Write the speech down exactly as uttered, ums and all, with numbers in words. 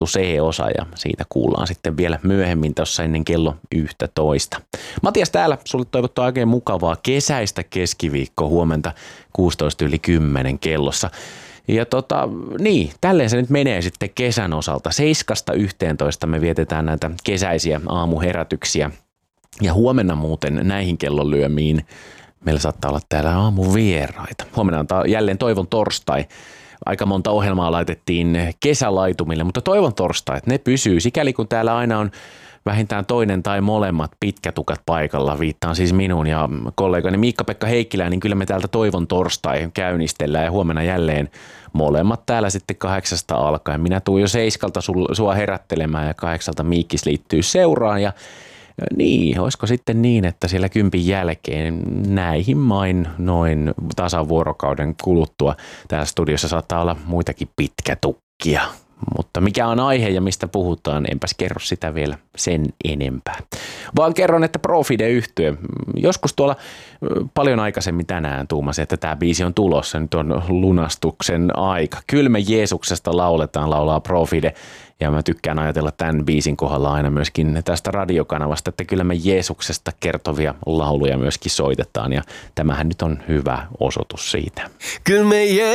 C-osa ja siitä kuullaan sitten vielä myöhemmin tuossa ennen kello yksitoista. Matias täällä, sulle toivottaa oikein mukavaa kesäistä keskiviikkoa huomenta kuusitoista yli kymmenen kellossa. Ja tota, niin, tälleen se nyt menee sitten kesän osalta. Seiskasta yhteentoista me vietetään näitä kesäisiä aamuherätyksiä. Ja huomenna muuten näihin kellonlyömiin meillä saattaa olla täällä aamuvieraita. Huomenna on jälleen Toivon torstai. Aika monta ohjelmaa laitettiin kesälaitumille, mutta Toivon torstai, että ne pysyy. Sikäli kun täällä aina on vähintään toinen tai molemmat pitkätukat paikalla, viittaan siis minun ja kollegani Miikka-Pekka Heikkilä, niin kyllä me täältä Toivon torstai käynnistellään ja huomenna jälleen molemmat täällä sitten kahdeksasta alkaen. Minä tuun jo seiskalta sua herättelemään ja kahdeksalta Miikkis liittyy seuraan ja niin, olisiko sitten niin, että siellä kympin jälkeen näihin main noin tasan vuorokauden kuluttua täällä studiossa saattaa olla muitakin pitkätukkia. Mutta mikä on aihe ja mistä puhutaan, enpäs kerro sitä vielä sen enempää. Vaan kerron, että Profide-yhtye. Joskus tuolla paljon aikaisemmin tänään tuumasin, että tämä biisi on tulossa. Nyt on lunastuksen aika. Kyllä me Jeesuksesta lauletaan, laulaa Profide. Ja mä tykkään ajatella tämän biisin kohdalla aina myöskin tästä radiokanavasta, että kyllä me Jeesuksesta kertovia lauluja myöskin soitetaan. Ja tämähän nyt on hyvä osoitus siitä. Kyllä me